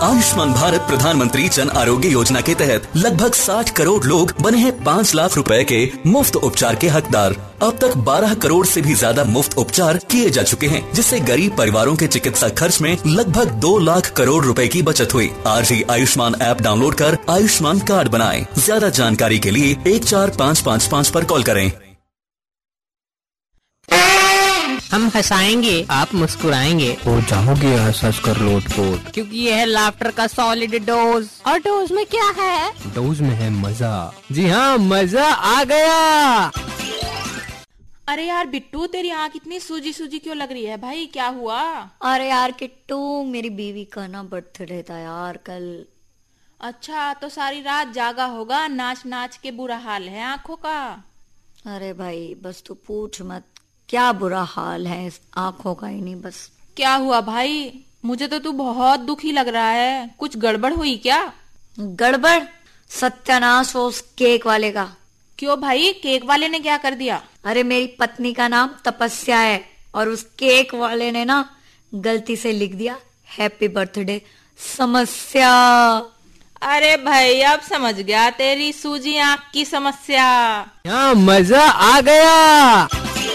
आयुष्मान भारत प्रधानमंत्री जन आरोग्य योजना के तहत लगभग 60 करोड़ लोग बने हैं 5 लाख रुपए के मुफ्त उपचार के हकदार। अब तक 12 करोड़ से भी ज्यादा मुफ्त उपचार किए जा चुके हैं, जिससे गरीब परिवारों के चिकित्सा खर्च में लगभग 2 लाख करोड़ रुपए की बचत हुई। आज ही आयुष्मान ऐप डाउनलोड कर आयुष्मान कार्ड बनाएं। ज्यादा जानकारी के लिए 14555 पर कॉल करें। हम हंसाएंगे, आप मुस्कुराएंगे, हो जाओगे हंस कर लोटपोट, क्योंकि यह है लाफ्टर का सॉलिड डोज। और डोज में क्या है? डोज में है मजा। जी हाँ, मजा आ गया। अरे यार बिट्टू, तेरी आँख इतनी सूजी सूजी क्यों लग रही है भाई, क्या हुआ? अरे यार किट्टू, मेरी बीवी का ना बर्थडे था यार कल। अच्छा, तो सारी रात जागा होगा, नाच नाच के बुरा हाल है आँखों का। अरे भाई बस तू पूछ मत, क्या बुरा हाल है इस आँखों का ही नहीं बस। क्या हुआ भाई? मुझे तो तू बहुत दुखी लग रहा है, कुछ गड़बड़ हुई क्या? गड़बड़? सत्यानाश हो उस केक वाले का। क्यों भाई, केक वाले ने क्या कर दिया? अरे मेरी पत्नी का नाम तपस्या है और उस केक वाले ने ना गलती से लिख दिया हैप्पी बर्थडे समस्या। अरे भाई अब समझ गया तेरी सूजी आँख की समस्या। यहाँ मजा आ गया।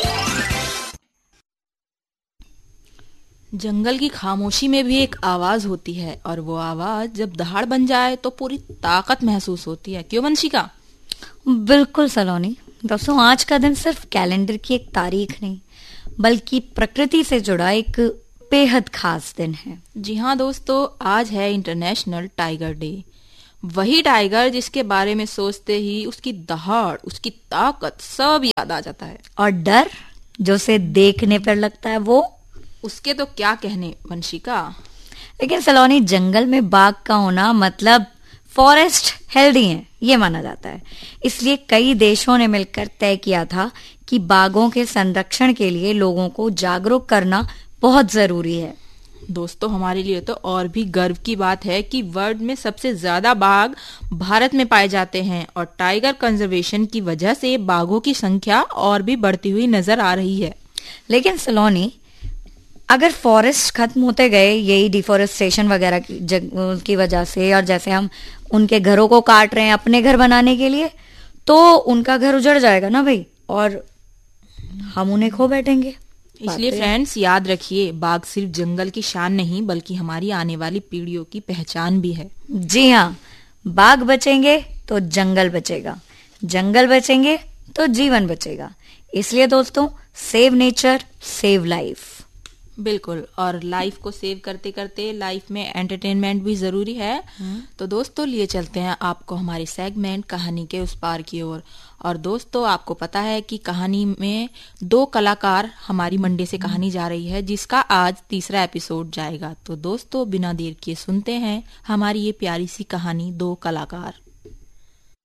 जंगल की खामोशी में भी एक आवाज होती है, और वो आवाज जब दहाड़ बन जाए तो पूरी ताकत महसूस होती है। क्यों वंशिका? बिल्कुल सलोनी। दोस्तों, आज का दिन सिर्फ कैलेंडर की एक तारीख नहीं, बल्कि प्रकृति से जुड़ा एक बेहद खास दिन है। जी हाँ दोस्तों, आज है इंटरनेशनल टाइगर डे। वही टाइगर जिसके बारे में सोचते ही उसकी दहाड़, उसकी ताकत सब याद आ जाता है। और डर जो उसे देखने पर लगता है, वो उसके तो क्या कहने वंशिका। लेकिन सलोनी, जंगल में बाघ का होना मतलब फॉरेस्ट हेल्दी है, ये माना जाता है। इसलिए कई देशों ने मिलकर तय किया था कि बाघों के संरक्षण के लिए लोगों को जागरूक करना बहुत जरूरी है। दोस्तों, हमारे लिए तो और भी गर्व की बात है कि वर्ल्ड में सबसे ज्यादा बाघ भारत में पाए जाते हैं, और टाइगर कंजर्वेशन की वजह से बाघों की संख्या और भी बढ़ती हुई नजर आ रही है। लेकिन सलोनी, अगर फॉरेस्ट खत्म होते गए यही डिफोरेस्टेशन वगैरह की वजह से, और जैसे हम उनके घरों को काट रहे हैं अपने घर बनाने के लिए, तो उनका घर उजड़ जाएगा ना भाई, और हम उन्हें खो बैठेंगे। इसलिए फ्रेंड्स, याद रखिए, बाघ सिर्फ जंगल की शान नहीं बल्कि हमारी आने वाली पीढ़ियों की पहचान भी है। जी हाँ, बाघ बचेंगे तो जंगल बचेगा, जंगल बचेंगे तो जीवन बचेगा। इसलिए दोस्तों, सेव नेचर, सेव लाइफ। बिल्कुल, और लाइफ को सेव करते करते लाइफ में एंटरटेनमेंट भी जरूरी है। तो दोस्तों, लिए चलते हैं आपको हमारे सेगमेंट कहानी के उस पार की ओर। और दोस्तों, आपको पता है कि कहानी में 2 कलाकार हमारी मंडे से कहानी जा रही है, जिसका आज 3रा एपिसोड जाएगा। तो दोस्तों, बिना देर किए सुनते हैं हमारी ये प्यारी सी कहानी 2 कलाकार।